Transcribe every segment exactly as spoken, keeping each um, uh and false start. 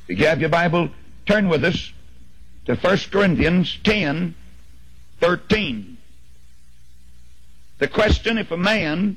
If you have your Bible, turn with us to First Corinthians ten, thirteen. The question, if a man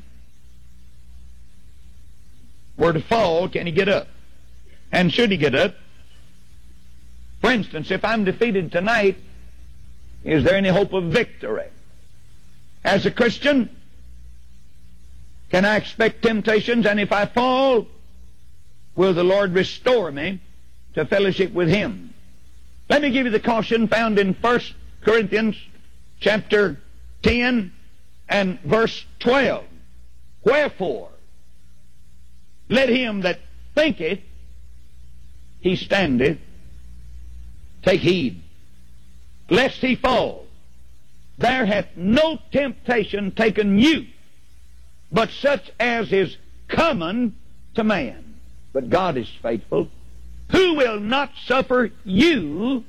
were to fall, can he get up? And should he get up? For instance, if I'm defeated tonight, is there any hope of victory? As a Christian, can I expect temptations? And if I fall, will the Lord restore me to fellowship with Him? Let me give you the caution found in First Corinthians chapter ten and verse twelve. Wherefore, let him that thinketh he standeth take heed, lest he fall. There hath no temptation taken you, but such as is common to man. But God is faithful, who will not suffer you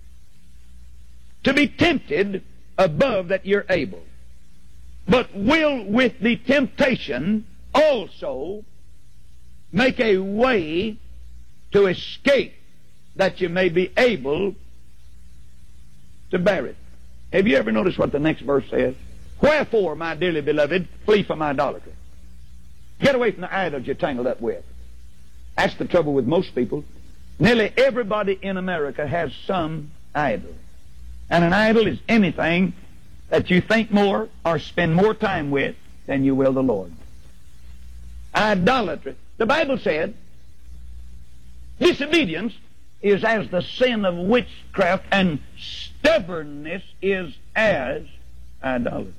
to be tempted above that you're able, but will with the temptation also make a way to escape, that you may be able to bear it. Have you ever noticed what the next verse says? Wherefore, my dearly beloved, flee from idolatry. Get away from the idols you're tangled up with. That's the trouble with most people. Nearly everybody in America has some idol. And an idol is anything that you think more or spend more time with than you will the Lord. Idolatry. The Bible said, disobedience is as the sin of witchcraft, and stubbornness is as idolatry.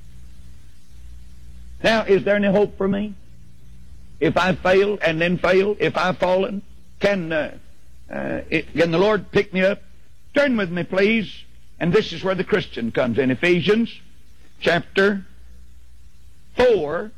Now, is there any hope for me? If I fail and then fail, if I've fallen, can, uh, uh, it, can the Lord pick me up? Turn with me, please. And this is where the Christian comes in. Ephesians chapter four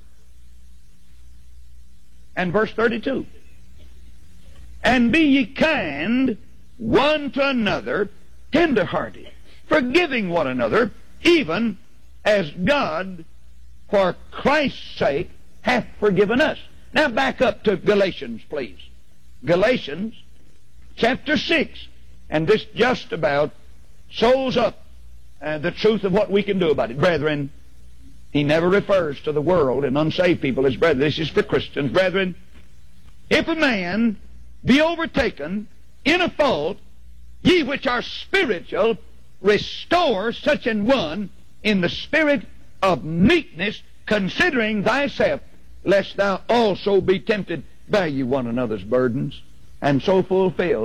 and verse thirty-two. And be ye kind one to another, tender-hearted, forgiving one another, even as God, for Christ's sake, hath forgiven us. Now back up to Galatians, please. Galatians chapter six. And this just about shows up uh, the truth of what we can do about it. Brethren, he never refers to the world and unsaved people as brethren. This is for Christians. Brethren, if a man be overtaken in a fault, ye which are spiritual, restore such an one in the spirit of meekness, considering thyself, lest thou also be tempted. Bear ye one another's burdens, and so fulfill